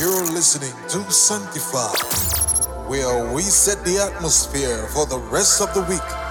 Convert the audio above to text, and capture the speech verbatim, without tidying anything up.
You're listening to Sanctify, where we set the atmosphere for the rest of the week